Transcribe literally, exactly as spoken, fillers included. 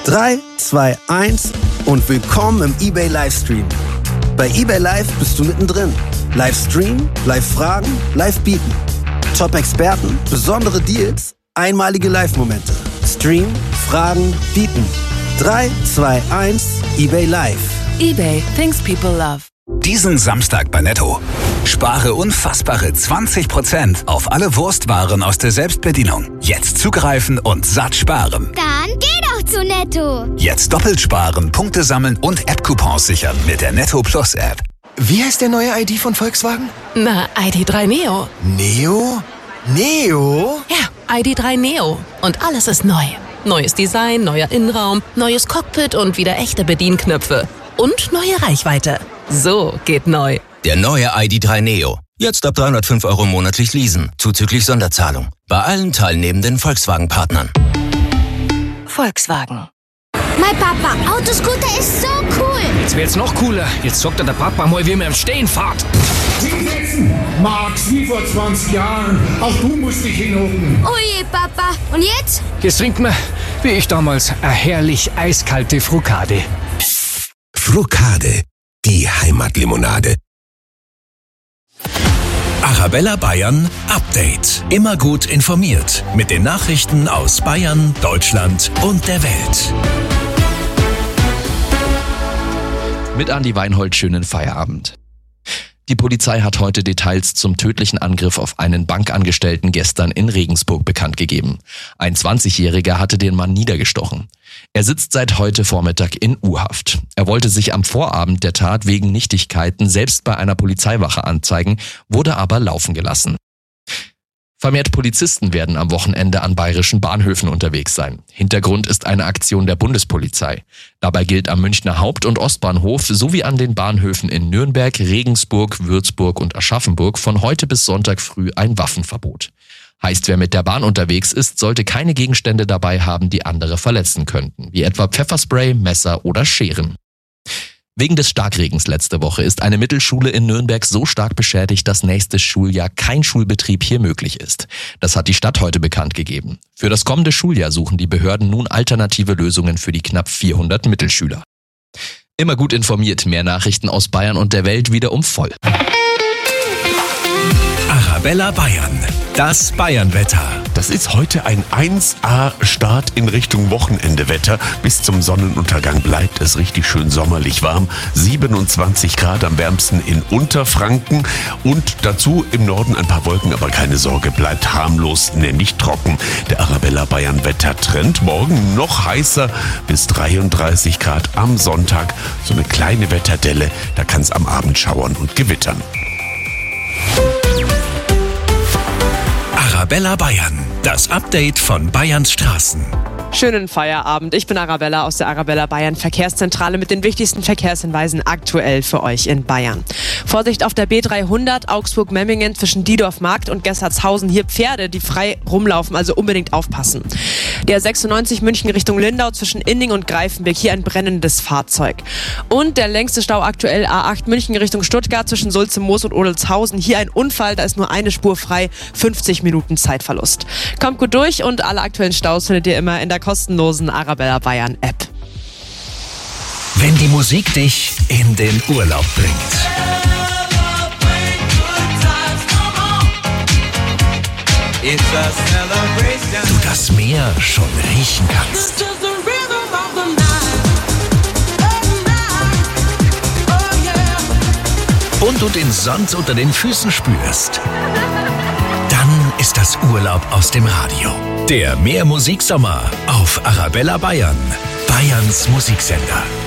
drei, zwei, eins und willkommen im eBay Livestream. Bei eBay Live bist du mittendrin. Livestream, Live-Fragen, Live-Bieten. Top-Experten, besondere Deals, einmalige Live-Momente. Stream, Fragen, Bieten. drei, zwei, eins, eBay Live. eBay, things people love. Diesen Samstag bei Netto. Spare unfassbare zwanzig Prozent auf alle Wurstwaren aus der Selbstbedienung. Jetzt zugreifen und satt sparen. Dann geh doch zu Netto. Jetzt doppelt sparen, Punkte sammeln und App-Coupons sichern mit der Netto Plus App. Wie heißt der neue I D von Volkswagen? Na, I D drei Neo. Neo? Neo? Ja, I D drei Neo. Und alles ist neu. Neues Design, neuer Innenraum, neues Cockpit und wieder echte Bedienknöpfe. Und neue Reichweite. So geht neu. Der neue I D drei Neo. Jetzt ab dreihundertfünf Euro monatlich leasen, zuzüglich Sonderzahlung. Bei allen teilnehmenden Volkswagen-Partnern. Volkswagen. Mein Papa, Autoscooter ist so cool. Jetzt wird's noch cooler. Jetzt sagt er der Papa mal, wie man im Stehen fährt. Hinsetzen, Max, wie vor zwanzig Jahren. Auch du musst dich hinhocken. Oje, Papa. Und jetzt? Jetzt trinkt man, wie ich damals, eine herrlich eiskalte Frucade. Frucade, die Heimatlimonade. Arabella Bayern Update. Immer gut informiert mit den Nachrichten aus Bayern, Deutschland und der Welt. Mit Andi Weinhold schönen Feierabend. Die Polizei hat heute Details zum tödlichen Angriff auf einen Bankangestellten gestern in Regensburg bekannt gegeben. Ein zwanzigjähriger hatte den Mann niedergestochen. Er sitzt seit heute Vormittag in U-Haft. Er wollte sich am Vorabend der Tat wegen Nichtigkeiten selbst bei einer Polizeiwache anzeigen, wurde aber laufen gelassen. Vermehrt Polizisten werden am Wochenende an bayerischen Bahnhöfen unterwegs sein. Hintergrund ist eine Aktion der Bundespolizei. Dabei gilt am Münchner Haupt- und Ostbahnhof sowie an den Bahnhöfen in Nürnberg, Regensburg, Würzburg und Aschaffenburg von heute bis Sonntag früh ein Waffenverbot. Heißt, wer mit der Bahn unterwegs ist, sollte keine Gegenstände dabei haben, die andere verletzen könnten, wie etwa Pfefferspray, Messer oder Scheren. Wegen des Starkregens letzte Woche ist eine Mittelschule in Nürnberg so stark beschädigt, dass nächstes Schuljahr kein Schulbetrieb hier möglich ist. Das hat die Stadt heute bekannt gegeben. Für das kommende Schuljahr suchen die Behörden nun alternative Lösungen für die knapp vierhundert Mittelschüler. Immer gut informiert, mehr Nachrichten aus Bayern und der Welt wieder um voll. Arabella Bayern, das Bayernwetter. Das ist heute ein eins A-Start in Richtung Wochenendewetter. Bis zum Sonnenuntergang bleibt es richtig schön sommerlich warm. siebenundzwanzig Grad am wärmsten in Unterfranken und dazu im Norden ein paar Wolken, aber keine Sorge, bleibt harmlos, nämlich trocken. Der Arabella Bayern Wettertrend. Morgen noch heißer bis dreiunddreißig Grad am Sonntag. So eine kleine Wetterdelle, da kann es am Abend schauern und gewittern. Arabella Bayern, das Update von Bayerns Straßen. Schönen Feierabend. Ich bin Arabella aus der Arabella Bayern Verkehrszentrale mit den wichtigsten Verkehrshinweisen aktuell für euch in Bayern. Vorsicht auf der B dreihundert Augsburg-Memmingen zwischen Diedorf-Markt und Gessertshausen. Hier Pferde, die frei rumlaufen, also unbedingt aufpassen. Der sechsundneunzig München Richtung Lindau zwischen Inning und Greifenberg. Hier ein brennendes Fahrzeug. Und der längste Stau aktuell A acht München Richtung Stuttgart zwischen Sulze-Moos und Odelshausen. Hier ein Unfall, da ist nur eine Spur frei. fünfzig Minuten Zeitverlust. Kommt gut durch und alle aktuellen Staus findet ihr immer in der kostenlosen Arabella Bayern App. Wenn die Musik dich in den Urlaub bringt. Du das Meer schon riechen kannst. Und du den Sand unter den Füßen spürst. Dann ist das Urlaub aus dem Radio. Der Meermusiksommer auf Arabella Bayern, Bayerns Musiksender.